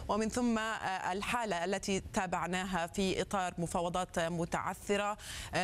ومن ثم الحالة التي تابعناها في إطار مفاوضات متعثرة،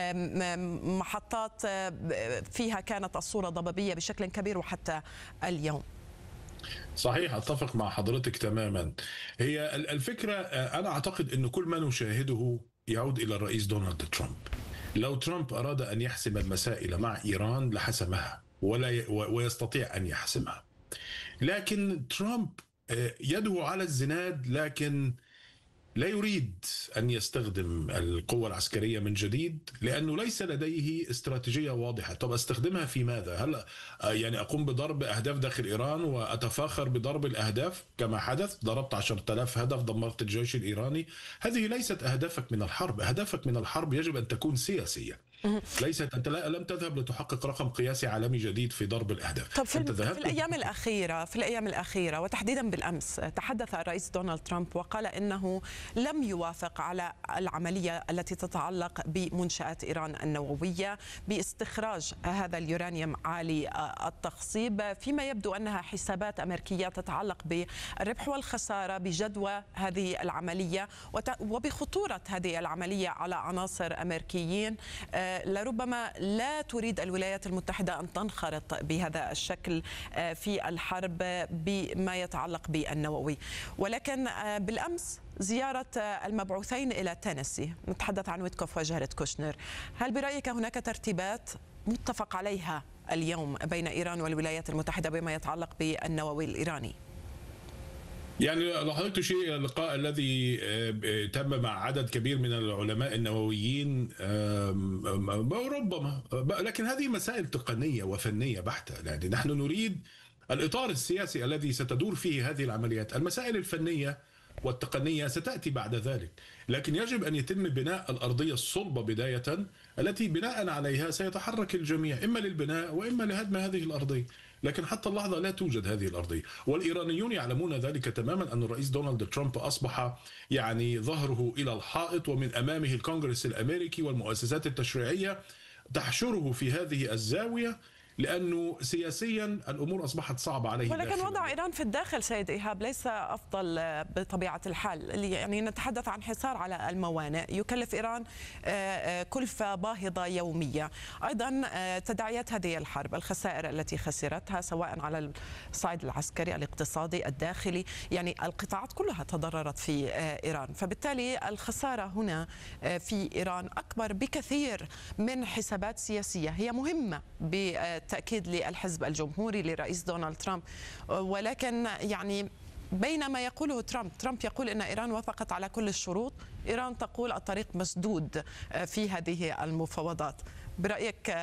محطات فيها كانت الصورة ضبابية بشكل كبير وحتى اليوم. صحيح، أتفق مع حضرتك تماما. هي الفكرة، أنا أعتقد أن كل ما نشاهده يعود إلى الرئيس دونالد ترامب. لو ترامب أراد أن يحسم المسائل مع إيران لحسمها ويستطيع أن يحسمها، لكن ترامب يده على الزناد، لكن لا يريد أن يستخدم القوة العسكرية من جديد لأنه ليس لديه استراتيجية واضحة. طب أستخدمها في ماذا؟ هل يعني أقوم بضرب أهداف داخل إيران وأتفاخر بضرب الأهداف كما حدث؟ ضربت 10,000 هدف، دمرت الجيش الإيراني. هذه ليست أهدافك من الحرب. أهدافك من الحرب يجب أن تكون سياسية، ليست أنت لم تذهب لتحقق رقم قياسي عالمي جديد في ضرب الأهداف. طب في الأيام الأخيرة وتحديدا بالأمس تحدث الرئيس دونالد ترامب وقال إنه لم يوافق على العملية التي تتعلق بمنشآت إيران النووية باستخراج هذا اليورانيوم عالي التخصيب، فيما يبدو أنها حسابات أمريكية تتعلق بالربح والخسارة بجدوى هذه العملية وبخطورة هذه العملية على عناصر أمريكيين. لربما لا تريد الولايات المتحدة أن تنخرط بهذا الشكل في الحرب بما يتعلق بالنووي. ولكن بالأمس زيارة المبعوثين إلى تينيسي، نتحدث عن ويتكوف وجاريد كوشنر، هل برأيك هناك ترتيبات متفق عليها اليوم بين إيران والولايات المتحدة بما يتعلق بالنووي الإيراني؟ يعني لو حضرتك تشير اللقاء الذي تم مع عدد كبير من العلماء النوويين ربما، لكن هذه مسائل تقنية وفنية بحتة. يعني نحن نريد الإطار السياسي الذي ستدور فيه هذه العمليات. المسائل الفنية والتقنية ستأتي بعد ذلك، لكن يجب أن يتم بناء الأرضية الصلبة بداية التي بناء عليها سيتحرك الجميع إما للبناء وإما لهدم هذه الأرضية. لكن حتى اللحظة لا توجد هذه الأرضية، والإيرانيون يعلمون ذلك تماما، أن الرئيس دونالد ترامب أصبح يعني ظهره إلى الحائط، ومن أمامه الكونغرس الأمريكي والمؤسسات التشريعية تحشره في هذه الزاوية، لأنه سياسيا الأمور أصبحت صعبة عليه. ولكن وضع إيران في الداخل سيد إيهاب ليس أفضل بطبيعة الحال. يعني نتحدث عن حصار على الموانئ يكلف إيران كلفة باهظة يومية. أيضا تداعيات هذه الحرب، الخسائر التي خسرتها سواء على الصعيد العسكري الاقتصادي الداخلي، يعني القطاعات كلها تضررت في إيران، فبالتالي الخسارة هنا في إيران أكبر بكثير من حسابات سياسية هي مهمة بالتأكيد للحزب الجمهوري لرئيس دونالد ترامب. ولكن يعني بين ما يقوله ترامب يقول أن إيران وافقت على كل الشروط، إيران تقول الطريق مسدود في هذه المفاوضات. برأيك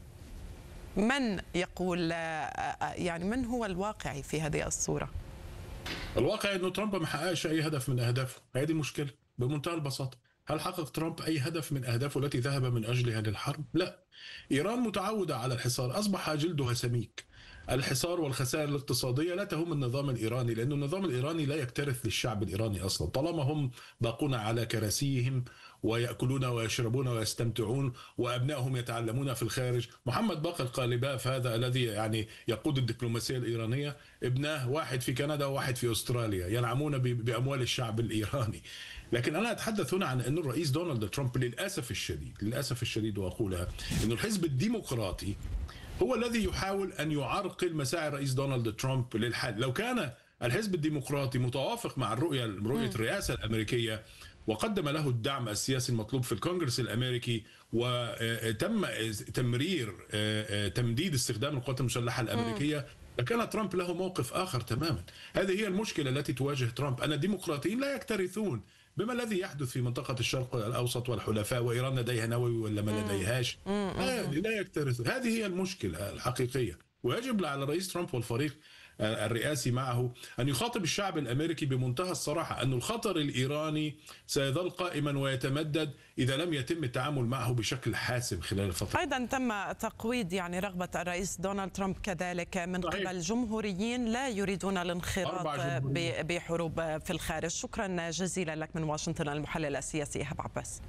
من يقول، يعني من هو الواقعي في هذه الصورة؟ الواقع أنه ترامب ما حققش أي هدف من أهدافه. هذه المشكلة بمنتهى البساطة. هل حقق ترامب أي هدف من أهدافه التي ذهب من أجلها للحرب؟ لا. إيران متعودة على الحصار، أصبح جلدها سميك. الحصار والخسائر الاقتصادية لا تهم النظام الإيراني، لأن النظام الإيراني لا يكترث للشعب الإيراني أصلا، طالما هم باقون على كراسيهم ويأكلون ويشربون ويستمتعون وأبنائهم يتعلمون في الخارج. محمد باقر قالباف هذا الذي يعني يقود الدبلوماسية الإيرانية، ابناه واحد في كندا وواحد في أستراليا ينعمون بأموال الشعب الإيراني. لكن أنا أتحدث هنا عن أن الرئيس دونالد ترامب للأسف الشديد وأقولها، أن الحزب الديمقراطي هو الذي يحاول أن يعرقل مساعي الرئيس دونالد ترامب للحل. لو كان الحزب الديمقراطي متوافق مع رؤية الرئاسة الأمريكية وقدم له الدعم السياسي المطلوب في الكونغرس الأمريكي، وتم تمرير تمديد استخدام القوات المسلحة الأمريكية، لكان ترامب له موقف آخر تماما. هذه هي المشكلة التي تواجه ترامب، أن الديمقراطيين لا يكترثون بما الذي يحدث في منطقة الشرق الأوسط والحلفاء، وإيران لديها نووي ولا ما لديهاش، لا يكترثون. هذه هي المشكلة الحقيقية، ويجب على الرئيس ترامب والفريق الرئاسي معه أن يخاطب الشعب الأمريكي بمنتهى الصراحة أن الخطر الإيراني سيظل قائما ويتمدد إذا لم يتم التعامل معه بشكل حاسم خلال الفترة. أيضا تم تقويض يعني رغبة الرئيس دونالد ترامب كذلك من قبل جمهوريين لا يريدون الانخراط بحروب في الخارج. شكرا جزيلا لك من واشنطن المحلل السياسي إيهاب عباس.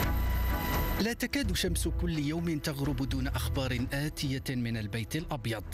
لا تكاد شمس كل يوم تغرب دون أخبار آتية من البيت الأبيض.